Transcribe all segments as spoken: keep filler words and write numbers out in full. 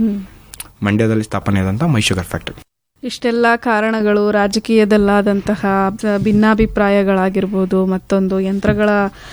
ಮಂಡ್ಯದಲ್ಲಿ ಸ್ಥಾಪನೆ ಆದಂತಹ ಮೈ ಶುಗರ್ ಫ್ಯಾಕ್ಟರಿ. ಇಷ್ಟೆಲ್ಲ ಕಾರಣಗಳು, ರಾಜಕೀಯದಲ್ಲಾದಂತಹ ಭಿನ್ನಾಭಿಪ್ರಾಯಗಳಾಗಿರ್ಬೋದು, ಮತ್ತೊಂದು ಯಂತ್ರಗಳ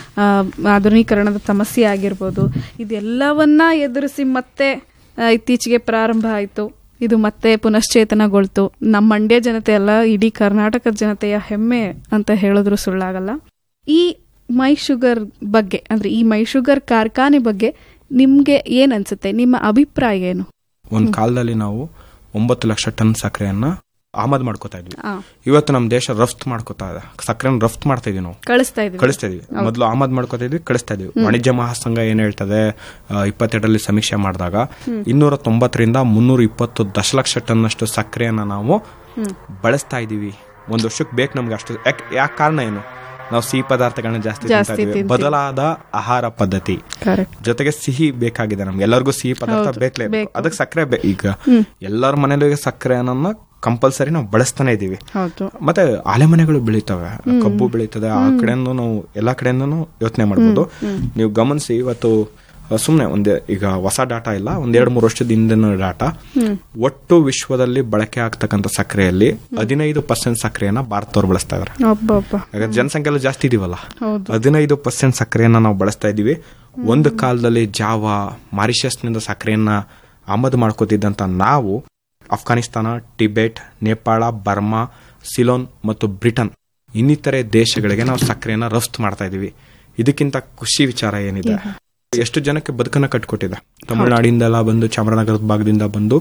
ಆಧುನೀಕರಣದ ಸಮಸ್ಯೆ ಆಗಿರ್ಬೋದು, ಇದೆಲ್ಲವನ್ನ ಎದುರಿಸಿ ಮತ್ತೆ ಇತ್ತೀಚೆಗೆ ಪ್ರಾರಂಭ ಆಯಿತು. ಇದು ಮತ್ತೆ ಪುನಶ್ಚೇತನಗೊಳ್ತು. ನಮ್ಮ ಮಂಡ್ಯ ಜನತೆ ಅಲ್ಲ, ಇಡೀ ಕರ್ನಾಟಕದ ಜನತೆಯ ಹೆಮ್ಮೆ ಅಂತ ಹೇಳಿದ್ರು ಸುಳ್ಳಾಗಲ್ಲ. ಈ ಮೈ ಶುಗರ್ ಬಗ್ಗೆ, ಅಂದ್ರೆ ಈ ಮೈ ಶುಗರ್ ಕಾರ್ಖಾನೆ ಬಗ್ಗೆ ನಿಮ್ಗೆ ಏನ್ ಅನ್ಸುತ್ತೆ? ನಿಮ್ಮ ಅಭಿಪ್ರಾಯ ಏನು? ಒಂದ್ ಕಾಲದಲ್ಲಿ ನಾವು ಒಂಬತ್ತು ಲಕ್ಷ ಟನ್ ಸಕ್ಕರೆಯನ್ನ ಆಮದು ಮಾಡ್ಕೋತಾ ಇದ್ವಿ. ಇವತ್ತು ನಮ್ಮ ದೇಶ ರಫ್ತು ಮಾಡ್ಕೋತಾ ಇದೆ, ಸಕ್ಕರೆನ ರಫ್ತು ಮಾಡ್ತಾ ಇದೀವಿ, ನಾವು ಕಳಿಸ್ತಾ ಇದೀವಿ ಕಳಿಸ್ತಾ ಇದೀವಿ ಮೊದಲು ಆಮದು ಮಾಡ್ಕೋತಾ ಇದ್ವಿ, ಕಳಿಸ್ತಾ ಇದೀವಿ. ವಾಣಿಜ್ಯ ಮಹಾಸಂಘ ಏನ್ ಹೇಳ್ತದೆ, ಇಪ್ಪತ್ತೆರಡರಲ್ಲಿ ಸಮೀಕ್ಷೆ ಮಾಡಿದಾಗ ಇನ್ನೂರ ತೊಂಬತ್ತರಿಂದ ಮುನ್ನೂರ ಇಪ್ಪತ್ತು ದಶಲಕ್ಷ ಟನ್ ಅಷ್ಟು ಸಕ್ಕರೆಯನ್ನ ನಾವು ಬಳಸ್ತಾ ಇದೀವಿ. ಒಂದ್ ವರ್ಷಕ್ಕೆ ಬೇಕು ನಮ್ಗೆ ಅಷ್ಟು. ಯಾಕೆ ಕಾರಣ ಏನು? ನಾವು ಸಿಹಿ ಪದಾರ್ಥಗಳನ್ನ ಜಾಸ್ತಿ ತಿಂತಾ ಇದೀವಿ. ಬದಲಾದ ಆಹಾರ ಪದ್ಧತಿ ಜೊತೆಗೆ ಸಿಹಿ ಬೇಕಾಗಿದೆ ನಮ್ಗೆ, ಎಲ್ಲರಿಗೂ ಸಿಹಿ ಪದಾರ್ಥ ಬೇಕೇ, ಅದಕ್ಕೆ ಸಕ್ಕರೆ ಬೇಕು. ಈಗ ಎಲ್ಲರ ಮನೇಲಿ ಸಕ್ಕರೆ ಅನ್ನೋದನ್ನ ಕಂಪಲ್ಸರಿ ನಾವು ಬಳಸ್ತಾನೆ ಇದೀವಿ. ಮತ್ತೆ ಆಲೆ ಮನೆಗಳು ಬೆಳೀತವೆ, ಕಬ್ಬು ಬೆಳೀತದೆ, ಆ ಕಡೆಯಿಂದ ನಾವು ಎಲ್ಲಾ ಕಡೆಯಿಂದನೂ ಯೋಚನೆ ಮಾಡಬಹುದು. ನೀವು ಗಮನಿಸಿ, ಇವತ್ತು ಸುಮ್ನೆ ಒಂದೇ, ಈಗ ಹೊಸ ಡಾಟಾ ಇಲ್ಲ, ಒಂದ್ ಎರಡ್ ಮೂರು ವರ್ಷದ ಹಿಂದಿನ ಡಾಟಾ, ಒಟ್ಟು ವಿಶ್ವದಲ್ಲಿ ಬಳಕೆ ಆಗ್ತಕ್ಕಂಥ ಸಕ್ಕರೆಯಲ್ಲಿ ಹದಿನೈದು ಪರ್ಸೆಂಟ್ ಸಕ್ಕರೆಯನ್ನ ಭಾರತದವ್ರು ಬಳಸ್ತಾ ಇದಾರೆ. ಯಾಕಂದ್ರೆ ಜನಸಂಖ್ಯೆ ಎಲ್ಲ ಜಾಸ್ತಿ ಇದೀವಲ್ಲ, ಹದಿನೈದು ಪರ್ಸೆಂಟ್ ಸಕ್ಕರೆಯನ್ನ ನಾವು ಬಳಸ್ತಾ ಇದೀವಿ. ಒಂದು ಕಾಲದಲ್ಲಿ ಜಾವಾ, ಮಾರಿಷಸ್ ನಿಂದ ಸಕ್ಕರೆಯನ್ನ ಆಮದು ಮಾಡ್ಕೋತಿದ್ದಂತ ನಾವು ಅಫ್ಘಾನಿಸ್ತಾನ, ಟಿಬೆಟ್, ನೇಪಾಳ, ಬರ್ಮಾ, ಸಿಲೋನ್ ಮತ್ತು ಬ್ರಿಟನ್ ಇನ್ನಿತರೆ ದೇಶಗಳಿಗೆ ನಾವು ಸಕ್ಕರೆಯನ್ನ ರಫ್ತು ಮಾಡ್ತಾ ಇದೀವಿ. ಇದಕ್ಕಿಂತ ಖುಷಿ ವಿಚಾರ ಏನಿದೆ? ಎಷ್ಟು ಜನಕ್ಕೆ ಬದುಕನ್ನ ಕಟ್ಕೊಟ್ಟಿದೆ. ತಮಿಳುನಾಡಿಂದೆಲ್ಲ ಬಂದು, ಚಾಮರಾಜನಗರದ ಭಾಗದಿಂದ ಬಂದು,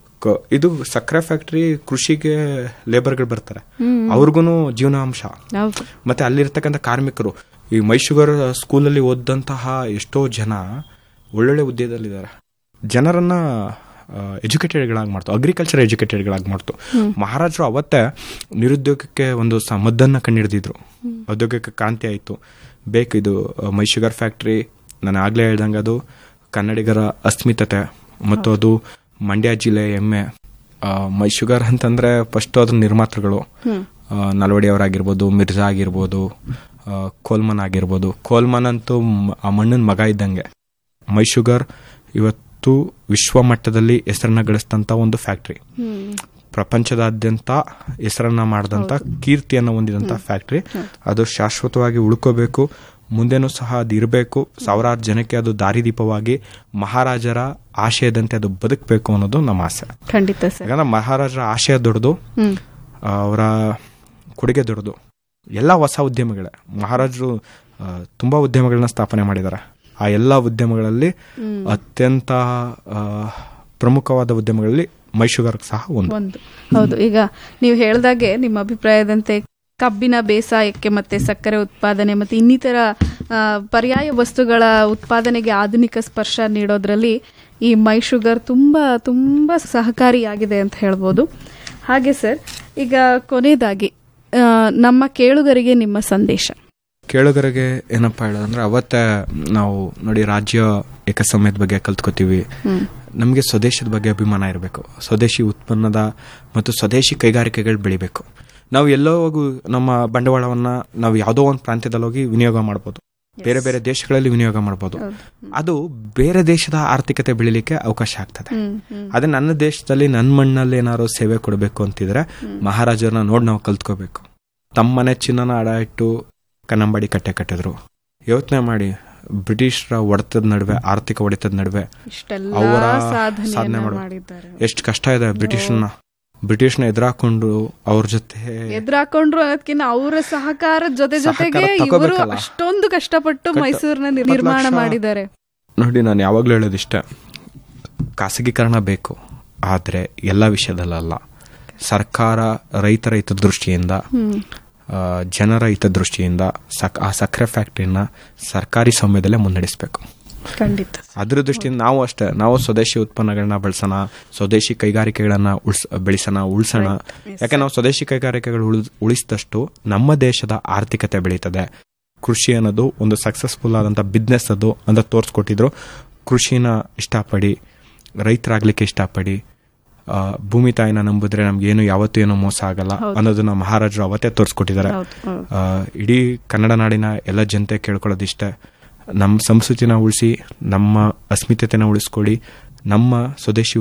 ಇದು ಸಕ್ಕರೆ ಫ್ಯಾಕ್ಟರಿ ಕೃಷಿಗೆ ಲೇಬರ್ಗಳು ಬರ್ತಾರೆ, ಅವ್ರಿಗೂ ಜೀವನಾಂಶ. ಮತ್ತೆ ಅಲ್ಲಿರ್ತಕ್ಕಂಥ ಕಾರ್ಮಿಕರು, ಈ ಮೈ ಶುಗರ್ ಸ್ಕೂಲಲ್ಲಿ ಓದಂತಹ ಎಷ್ಟೋ ಜನ ಒಳ್ಳೊಳ್ಳೆ ಹುದ್ದೆದಲ್ಲಿದ್ದಾರೆ. ಜನರನ್ನ ಎಜುಕೇಟೆಡ್ಗಳಾಗಿ ಮಾಡ್ತು, ಅಗ್ರಿಕಲ್ಚರ್ ಎಜುಕೇಟೆಡ್ಗಳಾಗಿ ಮಾಡ್ತು. ಮಹಾರಾಜರು ಅವತ್ತೇ ನಿರುದ್ಯೋಗಕ್ಕೆ ಒಂದು ಮದ್ದನ್ನ ಕಂಡಿಡಿದಿದ್ರು, ಉದ್ಯೋಗಕ್ಕೆ ಕ್ರಾಂತಿ ಆಯಿತು. ಬೇಕು ಇದು ಮೈ ಶುಗರ್ ಫ್ಯಾಕ್ಟರಿ, ನಾನು ಆಗ್ಲೇ ಹೇಳ್ದಂಗೆ ಅದು ಕನ್ನಡಿಗರ ಅಸ್ಮಿತತೆ ಮತ್ತು ಅದು ಮಂಡ್ಯ ಜಿಲ್ಲೆ ಹೆಮ್ಮೆ. ಮೈ ಶುಗರ್ ಅಂತಂದ್ರೆ ಫಸ್ಟ್ ಅದ್ರ ನಿರ್ಮಾತೃಗಳು ನಲ್ವಡಿಯವರಾಗಿರ್ಬೋದು, ಮಿರ್ಜಾ ಆಗಿರ್ಬೋದು, ಕೋಲ್ಮನ್ ಆಗಿರ್ಬೋದು. ಕೋಲ್ಮನ್ ಅಂತೂ ಆ ಮಣ್ಣನ ಮಗ ಇದ್ದಂಗೆ. ಮೈ ಶುಗರ್ ಇವತ್ತು ವಿಶ್ವ ಮಟ್ಟದಲ್ಲಿ ಹೆಸರನ್ನ ಗಳಿಸಿದಂತ ಒಂದು ಫ್ಯಾಕ್ಟರಿ, ಪ್ರಪಂಚದಾದ್ಯಂತ ಹೆಸರನ್ನ ಮಾಡಿದಂತ ಕೀರ್ತಿಯನ್ನ ಹೊಂದಿದಂತ ಫ್ಯಾಕ್ಟರಿ. ಅದು ಶಾಶ್ವತವಾಗಿ ಉಳ್ಕೋಬೇಕು, ಮುಂದೆನೂ ಸಹ ಅದು ಇರಬೇಕು. ಸಾವಿರಾರು ಜನಕ್ಕೆ ಅದು ದಾರಿದೀಪವಾಗಿ ಮಹಾರಾಜರ ಆಶಯದಂತೆ ಅದು ಬದುಕಬೇಕು ಅನ್ನೋದು ನಮ್ಮ ಆಸೆ. ಖಂಡಿತ ಸರ್. ಯಾಕಂದ್ರೆ ಮಹಾರಾಜರ ಆಶಯ ದೊಡ್ಡದು, ಅವರ ಕೊಡುಗೆ ದೊಡ್ಡದು. ಎಲ್ಲ ಹೊಸ ಉದ್ಯಮಗಳೇ. ಮಹಾರಾಜರು ತುಂಬಾ ಉದ್ಯಮಗಳನ್ನ ಸ್ಥಾಪನೆ ಮಾಡಿದ್ದಾರೆ. ಆ ಎಲ್ಲ ಉದ್ಯಮಗಳಲ್ಲಿ ಅತ್ಯಂತ ಪ್ರಮುಖವಾದ ಉದ್ಯಮಗಳಲ್ಲಿ ಮೈ ಶುಗರ್ ಸಹ ಒಂದು. ಹೌದು. ಈಗ ನೀವು ಹೇಳ್ದಾಗೆ ನಿಮ್ಮ ಅಭಿಪ್ರಾಯದಂತೆ ಕಬ್ಬಿನ ಬೇಸಾಯಕ್ಕೆ ಮತ್ತೆ ಸಕ್ಕರೆ ಉತ್ಪಾದನೆ ಮತ್ತೆ ಇನ್ನಿತರ ಪರ್ಯಾಯ ವಸ್ತುಗಳ ಉತ್ಪಾದನೆಗೆ ಆಧುನಿಕ ಸ್ಪರ್ಶ ನೀಡೋದ್ರಲ್ಲಿ ಈ ಮೈ ಶುಗರ್ ತುಂಬಾ ತುಂಬಾ ಸಹಕಾರಿಯಾಗಿದೆ ಅಂತ ಹೇಳ್ಬೋದು. ಹಾಗೆ ಸರ್, ಈಗ ಕೊನೆಯದಾಗಿ ನಮ್ಮ ಕೇಳುಗರಿಗೆ ನಿಮ್ಮ ಸಂದೇಶ. ಕೇಳುಗರಿಗೆ ಏನಪ್ಪಾ ಹೇಳೋದಂದ್ರೆ, ಅವತ್ತೇ ನಾವು ನೋಡಿ ರಾಜ್ಯ ಏಕಸಮಯದ ಬಗ್ಗೆ ಕಲ್ತ್ಕೋತೀವಿ. ನಮಗೆ ಸ್ವದೇಶದ ಬಗ್ಗೆ ಅಭಿಮಾನ ಇರಬೇಕು. ಸ್ವದೇಶಿ ಉತ್ಪನ್ನದ ಮತ್ತು ಸ್ವದೇಶಿ ಕೈಗಾರಿಕೆಗಳು ಬೆಳಿಬೇಕು. ನಾವು ಎಲ್ಲೋ ಹೋಗಿ ನಮ್ಮ ಬಂಡವಾಳವನ್ನ ನಾವು ಯಾವುದೋ ಒಂದು ಪ್ರಾಂತ್ಯದಲ್ಲಿ ಹೋಗಿ ವಿನಿಯೋಗ ಮಾಡಬಹುದು, ಬೇರೆ ಬೇರೆ ದೇಶಗಳಲ್ಲಿ ವಿನಿಯೋಗ ಮಾಡಬಹುದು. ಅದು ಬೇರೆ ದೇಶದ ಆರ್ಥಿಕತೆ ಬೆಳಿಲಿಕ್ಕೆ ಅವಕಾಶ ಆಗ್ತದೆ. ಅದೇ ನನ್ನ ದೇಶದಲ್ಲಿ ನನ್ನ ಮಣ್ಣಲ್ಲಿ ಏನಾದ್ರು ಸೇವೆ ಕೊಡಬೇಕು ಅಂತಿದ್ರೆ ಮಹಾರಾಜರನ್ನ ನೋಡಿ ನಾವು ಕಲ್ತ್ಕೋಬೇಕು. ತಮ್ಮನೆ ಚಿನ್ನನ ಅಡ ಇಟ್ಟು ಕನ್ನಂಬಾಡಿ ಕಟ್ಟೆ ಕಟ್ಟಿದ್ರು. ಯೋಚನೆ ಮಾಡಿ, ಬ್ರಿಟಿಷರ ಹೊಡೆತದ ನಡುವೆ, ಆರ್ಥಿಕ ಹೊಡೆತದ ನಡುವೆ ಅವರ ಸಾಧನೆ ಮಾಡಿದ್ದಾರೆ. ಎಷ್ಟು ಕಷ್ಟ ಇದೆ. ಬ್ರಿಟಿಷ್ನ ಬ್ರಿಟಿಷ್ನ ಎದುರಾಕೊಂಡು ಅವ್ರ ಜೊತೆ ಎದುರಾಕೊಂಡ್ರು ಅನ್ನೋದಕ್ಕಿಂತ ಅವರ ಸಹಕಾರದ ಜೊತೆ ಜೊತೆಗೆ ಇವರು ಅಷ್ಟೊಂದು ಕಷ್ಟಪಟ್ಟು ಮೈಸೂರಿನ ನಿರ್ಮಾಣ ಮಾಡಿದ್ದಾರೆ. ನೋಡಿ, ನಾನು ಯಾವಾಗ್ಲೂ ಹೇಳೋದಿಷ್ಟ, ಖಾಸಗೀಕರಣ ಬೇಕು, ಆದ್ರೆ ಎಲ್ಲ ವಿಷಯದಲ್ಲ. ಸರ್ಕಾರ ರೈತರ ಹಿತದೃಷ್ಟಿಯಿಂದ, ಜನರ ಹಿತದೃಷ್ಟಿಯಿಂದ ಆ ಸಕ್ಕರೆ ಫ್ಯಾಕ್ಟರಿನ ಸರ್ಕಾರಿ ಸ್ವಾಮ್ಯದಲ್ಲೇ ಮುನ್ನಡೆಸಬೇಕು. ಖಂಡಿತ. ಅದ್ರ ದೃಷ್ಟಿಯಿಂದ ನಾವು ಅಷ್ಟೇ, ನಾವು ಸ್ವದೇಶಿ ಉತ್ಪನ್ನಗಳನ್ನ ಬಳಸೋಣ, ಸ್ವದೇಶಿ ಕೈಗಾರಿಕೆಗಳನ್ನ ಉಳ್ಸ ಬೆಳೆಸೋಣ ಉಳಿಸೋಣ. ಯಾಕೆ ನಾವು ಸ್ವದೇಶಿ ಕೈಗಾರಿಕೆಗಳು ಉಳಿಸಿದಷ್ಟು ನಮ್ಮ ದೇಶದ ಆರ್ಥಿಕತೆ ಬೆಳೀತದೆ. ಕೃಷಿ ಅನ್ನೋದು ಒಂದು ಸಕ್ಸಸ್ಫುಲ್ ಆದಂತ ಬಿಸ್ನೆಸ್ ಅದು ಅಂತ ತೋರಿಸ್ಕೊಟ್ಟಿದ್ರು. ಕೃಷಿನ ಇಷ್ಟಪಡಿ, ರೈತರಾಗ್ಲಿಕ್ಕೆ ಇಷ್ಟಪಡಿ, ಭೂಮಿ ತಾಯಿನ ನಂಬಿದ್ರೆ ನಮ್ಗೇನು ಯಾವತ್ತೂ ಏನು ಮೋಸ ಆಗಲ್ಲ ಅನ್ನೋದನ್ನ ಮಹಾರಾಜರು ಅವತ್ತೇ ತೋರಿಸ್ಕೊಟ್ಟಿದ್ದಾರೆ. ಇಡೀ ಕನ್ನಡ ನಾಡಿನ ಎಲ್ಲ ಜನತೆ ಕೇಳ್ಕೊಳ್ಳೋದಿಷ್ಟೇ, ನಮ್ಮ ಸಂಸ್ಕೃತಿನ ಉಳಿಸಿ, ನಮ್ಮ ಅಸ್ಮಿತೆನ ಉಳಿಸ್ಕೊಳ್ಳಿ, ನಮ್ಮ ಸ್ವದೇಶಿ